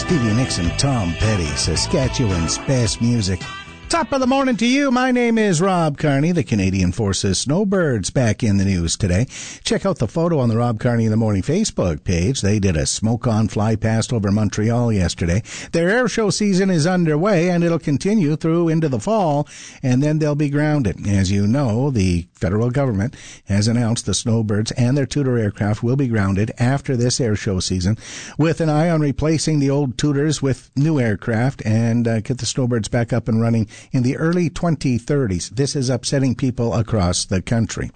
Stevie Nicks and Tom Petty, Saskatchewan's best music. Top of the morning to you. My name is Rob Carney. The Canadian Forces Snowbirds back in the news today. Check out the photo on the Rob Carney in the Morning Facebook page. They did a smoke-on fly past over Montreal yesterday. Their air show season is underway, and it'll continue through into the fall, and then they'll be grounded. As you know, the federal government has announced the Snowbirds and their Tudor aircraft will be grounded after this air show season, with an eye on replacing the old Tudors with new aircraft and get the Snowbirds back up and running in the early 2030s. This is upsetting people across the country.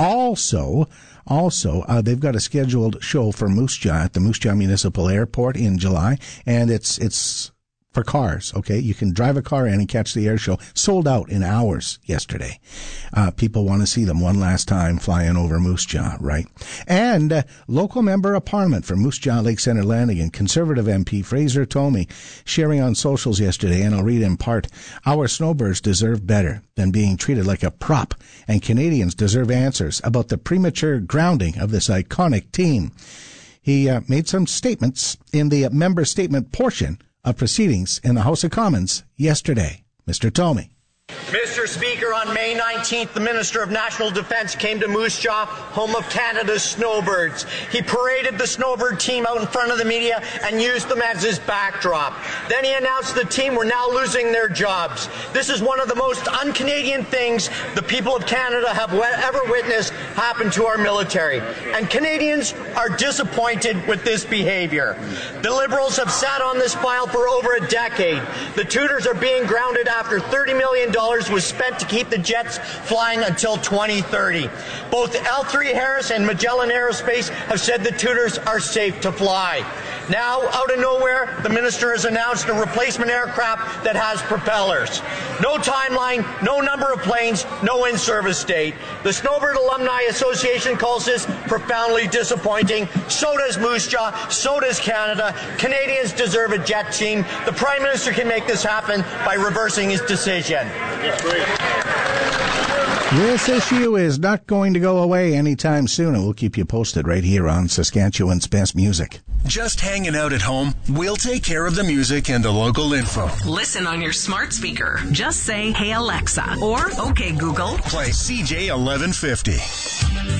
Also, they've got a scheduled show for Moose Jaw at the Moose Jaw Municipal Airport in July, and it's for cars, okay? You can drive a car in and catch the air show. Sold out in hours yesterday. People want to see them one last time flying over Moose Jaw, right? And local member of Parliament for Moose Jaw, Lake Centre, Lanigan, Conservative MP Fraser Tomey, sharing on socials yesterday, and I'll read in part, "Our snowbirds deserve better than being treated like a prop, and Canadians deserve answers about the premature grounding of this iconic team." He made some statements in the member statement portion of proceedings in the House of Commons yesterday. Mr. Tomey. Mr. Speaker, on May 19th, the Minister of National Defence came to Moose Jaw, home of Canada's Snowbirds. He paraded the Snowbird team out in front of the media and used them as his backdrop. Then he announced the team were now losing their jobs. This is one of the most un-Canadian things the people of Canada have ever witnessed happen to our military. And Canadians are disappointed with this behavior. The Liberals have sat on this file for over a decade. The Tudors are being grounded after $30 million was spent to keep the jets flying until 2030. Both L3 Harris and Magellan Aerospace have said the Tudors are safe to fly. Now, out of nowhere, the minister has announced a replacement aircraft that has propellers. No timeline, no number of planes, no in-service date. The Snowbird Alumni Association calls this profoundly disappointing. So does Moose Jaw, so does Canada. Canadians deserve a jet team. The Prime Minister can make this happen by reversing his decision. This issue is not going to go away anytime soon, and we'll keep you posted right here on Saskatchewan's Best Music. Just hanging out at home? We'll take care of the music and the local info. Listen on your smart speaker. Just say, "Hey Alexa," or "Okay Google." Play CJ 1150.